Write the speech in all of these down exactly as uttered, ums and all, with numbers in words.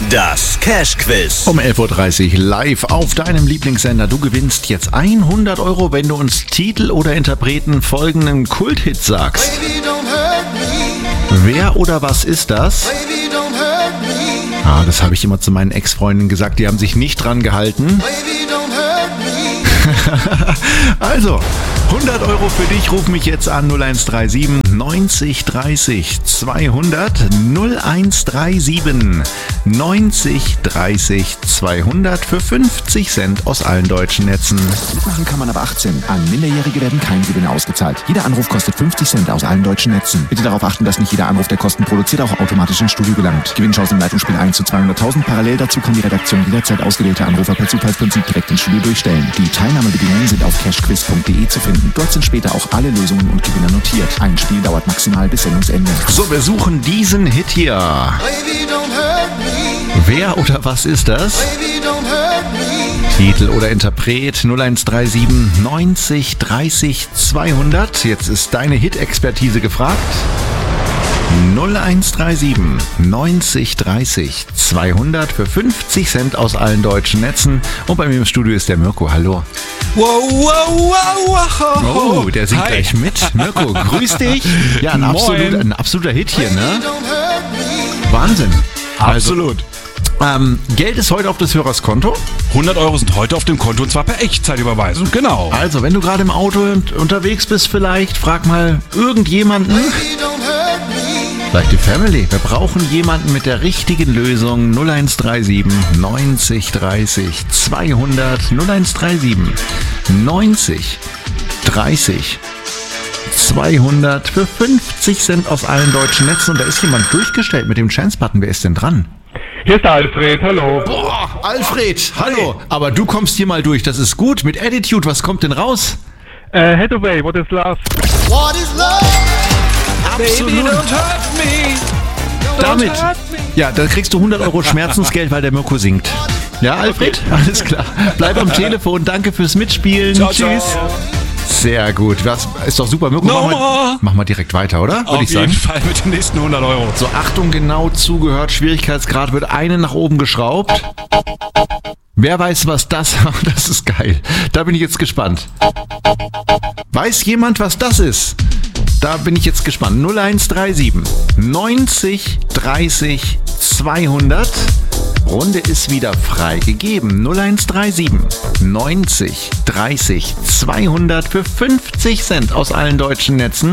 Das Cash-Quiz. Um elf Uhr dreißig live auf deinem Lieblingssender. Du gewinnst jetzt hundert Euro, wenn du uns Titel oder Interpreten folgenden Kulthit sagst. Baby, don't hurt me. Wer oder was ist das? Baby, don't hurt me. Ah, das habe ich immer zu meinen Ex-Freundinnen gesagt. Die haben sich nicht dran gehalten. Baby, don't hurt me. Also, hundert Euro für dich. Ruf mich jetzt an. null eins drei sieben neunzig dreißig zweihundert. null eins drei sieben neunzig dreißig zweihundert für fünfzig Cent aus allen deutschen Netzen. Mitmachen kann man ab achtzehn. An Minderjährige werden keine Gewinne ausgezahlt. Jeder Anruf kostet fünfzig Cent aus allen deutschen Netzen. Bitte darauf achten, dass nicht jeder Anruf, der Kosten produziert, auch automatisch ins Studio gelangt. Gewinnchance im Leitungsspiel eins zu zweihunderttausend. Parallel dazu kann die Redaktion jederzeit ausgewählte Anrufer per Zufallsprinzip direkt ins Studio durchstellen. Die Teilnahmebedingungen sind auf cashquiz punkt de zu finden. Dort sind später auch alle Lösungen und Gewinner notiert. Ein Spiel dauert maximal bis Sendungsende. So, wir suchen diesen Hit hier. Baby, don't hurt me. Wer oder was ist das? Baby, don't hurt me. Titel oder Interpret null eins drei sieben neunzig dreißig zweihundert. Jetzt ist deine Hit-Expertise gefragt. null eins drei sieben neunzig dreißig zweihundert für fünfzig Cent aus allen deutschen Netzen. Und bei mir im Studio ist der Mirko. Hallo. Wow, wow, wow, wow. Oh, der singt Hi. gleich mit. Mirko, grüß dich. Ja, ein, Moin. absolut, ein absoluter Hit hier, ne? Don't hurt me. Wahnsinn. Absolut. Also, ähm, Geld ist heute auf des Hörers Konto. hundert Euro sind heute auf dem Konto und zwar per Echtzeitüberweisung. Genau. Also, wenn du gerade im Auto unterwegs bist vielleicht, frag mal irgendjemanden. Baby, don't hurt me. Vielleicht die Family. Wir brauchen jemanden mit der richtigen Lösung. null eins drei sieben neunzig dreißig zweihundert. null eins drei sieben neunzig dreißig zweihundert für fünfzig Cent aus allen deutschen Netzen. Und da ist jemand durchgestellt mit dem Chance-Button. Wer ist denn dran? Hier ist der Alfred, hallo. Boah, Alfred, hallo. Aber du kommst hier mal durch. Das ist gut. Mit Attitude, was kommt denn raus? Äh, Hathaway, what is love? What is love? Absolut. hurt me. Damit, ja, da kriegst du hundert Euro Schmerzensgeld, weil der Mirko singt. Ja, Alfred? Alles klar. Bleib am Telefon. Danke fürs Mitspielen. Ciao, Tschüss. ciao. Sehr gut. Das ist doch super. Mirko, No mach, mal, more. mach mal direkt weiter, oder? Würde Auf ich sagen. jeden Fall mit den nächsten hundert Euro. So, Achtung, genau zugehört. Schwierigkeitsgrad wird einen nach oben geschraubt. Wer weiß, was das... Das ist geil. Da bin ich jetzt gespannt. Weiß jemand, was das ist? Da bin ich jetzt gespannt. null eins drei sieben neunzig dreißig zweihundert. Runde ist wieder freigegeben. null eins drei sieben neunzig dreißig zweihundert für fünfzig Cent aus allen deutschen Netzen.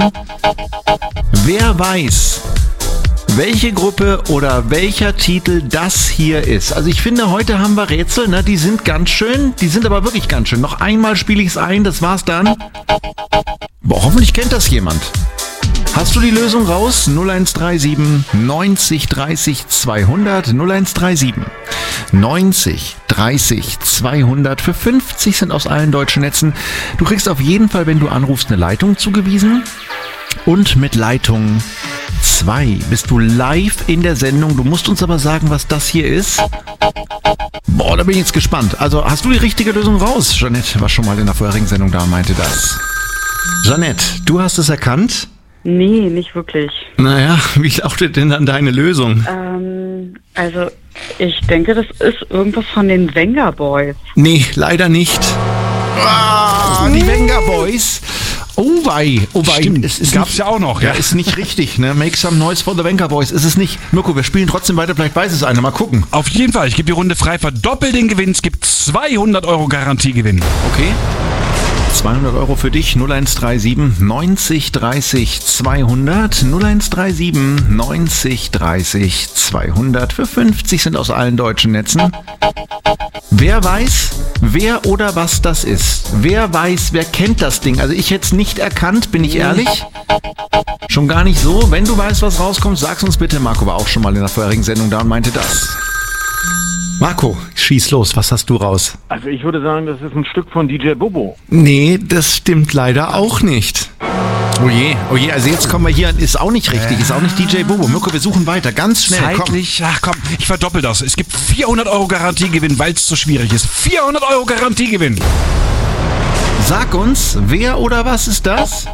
Wer weiß, welche Gruppe oder welcher Titel das hier ist? Also ich finde, heute haben wir Rätsel, ne? Die sind ganz schön, die sind aber wirklich ganz schön. Noch einmal spiele ich es ein, das war's dann. Boah, hoffentlich kennt das jemand. Hast du die Lösung raus? null eins drei sieben neunzig dreißig zweihundert. null eins drei sieben neunzig dreißig zweihundert für fünfzig Cent aus allen deutschen Netzen. Du kriegst auf jeden Fall, wenn du anrufst, eine Leitung zugewiesen. Und mit Leitung zwei bist du live in der Sendung. Du musst uns aber sagen, was das hier ist. Boah, da bin ich jetzt gespannt. Also, hast du die richtige Lösung raus? Jeanette war schon mal in der vorherigen Sendung da und meinte das. Jeanette, du hast es erkannt? Nee, nicht wirklich. Naja, wie lautet denn dann deine Lösung? Ähm, also, ich denke, das ist irgendwas von den Venga Boys. Nee, leider nicht. Ah, die Venga Boys. Oh wei, oh wei. Stimmt, es ist gab's nicht, ja auch noch, Ja, ja. ist nicht richtig, ne? Make some noise for the Venga Boys. Ist es nicht. Mirko, wir spielen trotzdem weiter, vielleicht weiß es einer. Mal gucken. Auf jeden Fall, ich gebe die Runde frei, verdoppel den Gewinn. Es gibt zweihundert Euro Garantiegewinn. Okay. zweihundert Euro für dich. null eins drei sieben neunzig dreißig zweihundert. null eins drei sieben neunzig dreißig zweihundert für fünfzig Cent aus allen deutschen Netzen. Wer weiß, wer oder was das ist? Wer weiß, wer kennt das Ding? Also ich hätte es nicht erkannt, bin ich ehrlich. Schon gar nicht so. Wenn du weißt, was rauskommt, sag's uns bitte. Marco war auch schon mal in der vorherigen Sendung da und meinte das. Marco, schieß los. Was hast du raus? Also ich würde sagen, das ist ein Stück von D J Bobo. Nee, das stimmt leider auch nicht. Oh je, oh je, also jetzt kommen wir hier, ist auch nicht richtig, ist auch nicht D J Bobo. Mirko, wir suchen weiter, ganz schnell, Zeitlich, ach komm, ich verdoppel das. Es gibt vierhundert Euro Garantiegewinn, weil es so schwierig ist. vierhundert Euro Garantiegewinn. komm. Sag uns, wer oder was ist das?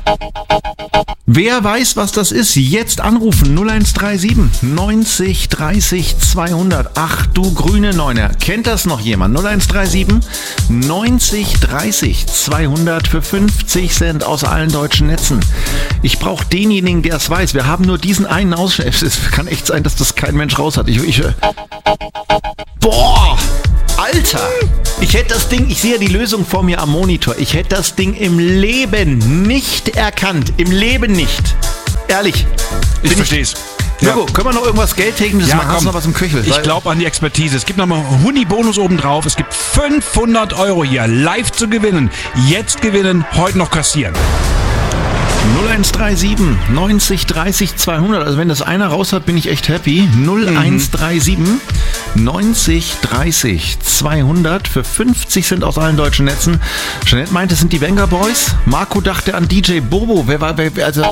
Wer weiß, was das ist? Jetzt anrufen null eins drei sieben neunzig dreißig zweihundert. Ach du grüne Neune. Kennt das noch jemand? null eins drei sieben neunzig dreißig zweihundert für fünfzig Cent aus allen deutschen Netzen. Ich brauche denjenigen, der es weiß. Wir haben nur diesen einen Ausschnitt. Es kann echt sein, dass das kein Mensch raus hat. Ich, ich, boah! Alter! Ich hätte das Ding, ich sehe ja die Lösung vor mir am Monitor. Ich hätte das Ding im Leben nicht erkannt. Im Leben nicht. Ehrlich. Ich versteh's. Mirko, ja. Können wir noch irgendwas Geldtechnisches ja, machen? Hast du noch was im Köchel? Ich glaube an die Expertise. Es gibt nochmal einen Huni-Bonus obendrauf. Es gibt fünfhundert Euro hier live zu gewinnen. Jetzt gewinnen, heute noch kassieren. null eins drei sieben neunzig dreißig zweihundert. Also wenn das einer raus hat, bin ich echt happy. null eins drei sieben neunzig dreißig zweihundert für fünfzig Cent aus allen deutschen Netzen. Jeanette meinte, es sind die Wenger Boys. Marco dachte an D J Bobo. Wer war, wer, also...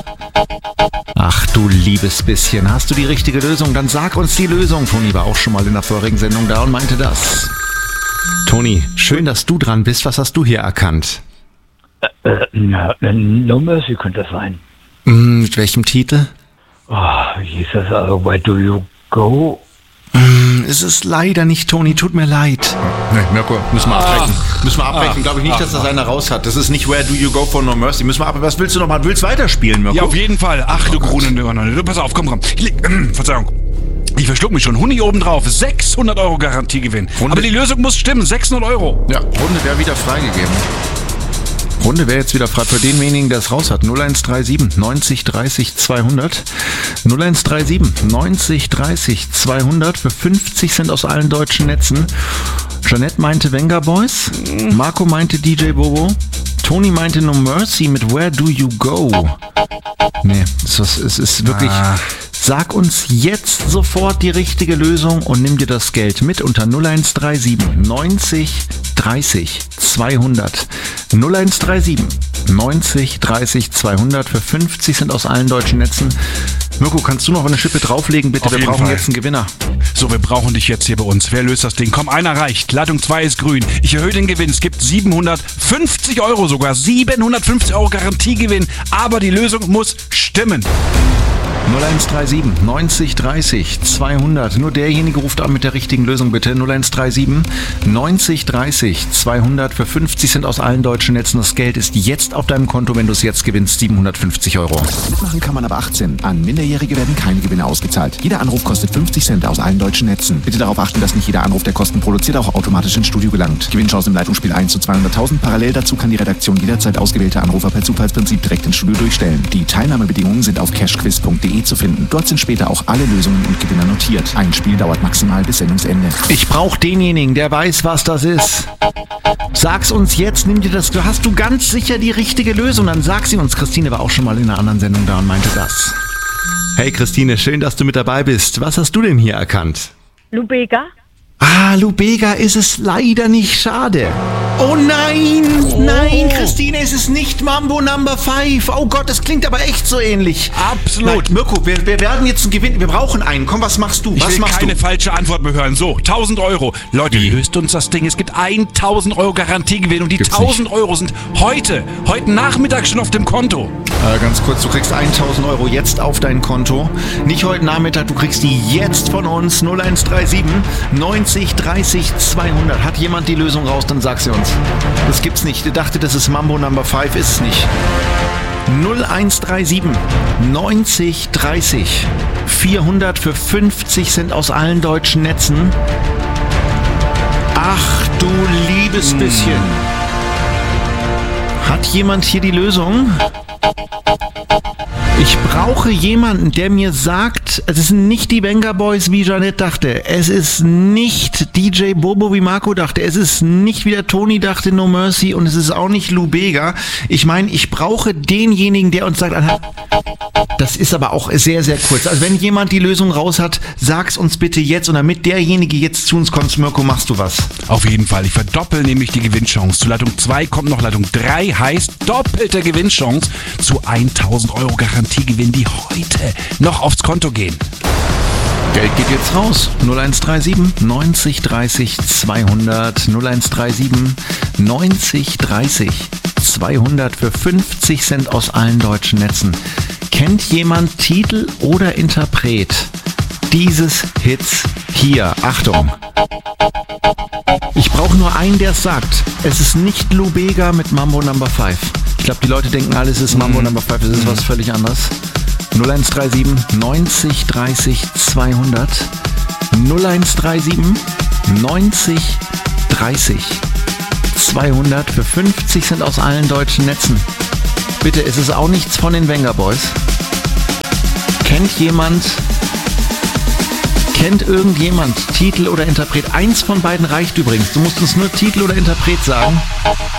Ach du liebes bisschen. Hast du die richtige Lösung? Dann sag uns die Lösung. Toni war auch schon mal in der vorigen Sendung da und meinte das. Toni, schön, dass du dran bist. Was hast du hier erkannt? Äh, na, No Mercy könnte das sein. Mm, mit welchem Titel? Oh, wie hieß das? Also, Where Do You Go? Mm, es ist leider nicht, Toni, tut mir leid. Nee, Mirko, müssen wir abbrechen. Müssen wir abbrechen. Glaube ich nicht, dass das einer raus hat. Das ist nicht Where Do You Go for No Mercy. Müssen wir ab. Was willst du noch mal? Willst du weiterspielen, Mirko? Ja, auf jeden Fall. Ach, du grüne Neune. Pass auf, komm, komm. Äh, Verzeihung. Ich verschluck mich schon. Huni obendrauf. sechshundert Euro Garantiegewinn. Runde. Aber die Lösung muss stimmen. sechshundert Euro. Ja, Runde wäre wieder freigegeben. Runde wäre jetzt wieder frei für denjenigen, der es raus hat. null eins drei sieben neunzig dreißig zweihundert. null eins drei sieben neunzig dreißig zweihundert für fünfzig Cent aus allen deutschen Netzen. Jeanette meinte Wenger Boys. Marco meinte D J Bobo. Toni meinte No Mercy mit Where Do You Go? Nee, es ist, es ist wirklich... Ah. Sag uns jetzt sofort die richtige Lösung und nimm dir das Geld mit unter null eins drei sieben neunzig dreißig zweihundert. null eins drei sieben neunzig dreißig zweihundert für fünfzig Cent aus allen deutschen Netzen. Mirko, kannst du noch eine Schippe drauflegen, bitte? Auf wir brauchen Fall. jetzt einen Gewinner. So, wir brauchen dich jetzt hier bei uns. Wer löst das Ding? Komm, einer reicht. Leitung zwei ist grün. Ich erhöhe den Gewinn. Es gibt siebenhundertfünfzig Euro sogar. siebenhundertfünfzig Euro Garantiegewinn. Aber die Lösung muss stimmen. null eins drei sieben neunzig dreißig zweihundert. Nur derjenige ruft an mit der richtigen Lösung, bitte. null eins drei sieben neunzig dreißig zweihundert für fünfzig Cent aus allen deutschen Netzen. Das Geld ist jetzt auf deinem Konto, wenn du es jetzt gewinnst. siebenhundertfünfzig Euro. Mitmachen kann man aber achtzehn. An Minderjährige werden keine Gewinne ausgezahlt. Jeder Anruf kostet fünfzig Cent aus allen deutschen Netzen. Bitte darauf achten, dass nicht jeder Anruf, der Kosten produziert, auch automatisch ins Studio gelangt. Gewinnchance im Leitungsspiel eins zu zweihunderttausend. Parallel dazu kann die Redaktion jederzeit ausgewählte Anrufer per Zufallsprinzip direkt ins Studio durchstellen. Die Teilnahmebedingungen sind auf cashquiz punkt de zu finden. Dort sind später auch alle Lösungen und Gewinner notiert. Ein Spiel dauert maximal bis Sendungsende. Ich brauche denjenigen, der weiß, was das ist. Sag's uns jetzt, nimm dir das. Du hast du ganz sicher die richtige Lösung. Dann sag sie uns. Christine war auch schon mal in einer anderen Sendung da und meinte das. Hey Christine, schön, dass du mit dabei bist. Was hast du denn hier erkannt? Lubega? Ah, Lubega ist es leider nicht. Schade. Oh nein, oh. nein, Christine, es ist nicht Mambo Number five. Oh Gott, das klingt aber echt so ähnlich. Absolut. Nein, Mirko, wir, wir werden jetzt einen Gewinn. Wir brauchen einen. Komm, was machst du? Ich was will machst keine du? falsche Antwort mehr hören. So, tausend Euro. Leute, löst uns das Ding. Es gibt tausend Euro Garantiegewinn und die Gibt's tausend nicht. Euro sind heute, heute Nachmittag schon auf dem Konto. Äh, ganz kurz, du kriegst tausend Euro jetzt auf dein Konto. Nicht heute Nachmittag, du kriegst die jetzt von uns. null eins drei sieben neunzig dreißig zweihundert. Hat jemand die Lösung raus, dann sag sie uns. Das gibt's nicht. Ich dachte, das ist Mambo Number five, ist es nicht. null eins drei sieben neunzig dreißig vierhundert für fünfzig Cent aus allen deutschen Netzen. Ach du liebes bisschen. Hat jemand hier die Lösung? Ich brauche jemanden, der mir sagt, es sind nicht die Wenger Boys, wie Jeanette dachte. Es ist nicht D J Bobo, wie Marco dachte. Es ist nicht, wie der Toni dachte, No Mercy. Und es ist auch nicht Lubega. Ich meine, ich brauche denjenigen, der uns sagt, das ist aber auch sehr, sehr kurz. Also wenn jemand die Lösung raus hat, sag's uns bitte jetzt. Und damit derjenige jetzt zu uns kommt, Mirko, machst du was? Auf jeden Fall. Ich verdoppel nämlich die Gewinnchance. Zu Leitung zwei kommt noch Leitung drei, heißt doppelte Gewinnchance zu tausend Euro Garantiegewinn, die heute noch aufs Konto gehen. Geld geht jetzt raus. null eins drei sieben neunzig dreißig zweihundert. null eins drei sieben neunzig dreißig zweihundert für fünfzig Cent aus allen deutschen Netzen. Kennt jemand Titel oder Interpret dieses Hits hier? Achtung! Ich brauche nur einen, der es sagt. Es ist nicht Lou Bega mit Mambo Number fünf. Ich glaube, die Leute denken alle, es ist Mambo Number fünf, es ist was völlig anderes. null eins drei sieben neunzig dreißig zweihundert null eins drei sieben neunzig dreißig zweihundert für fünfzig Cent aus allen deutschen Netzen. Bitte, es ist auch nichts von den Venga Boys. Kennt jemand, kennt irgendjemand Titel oder Interpret? Eins von beiden reicht übrigens. Du musst uns nur Titel oder Interpret sagen.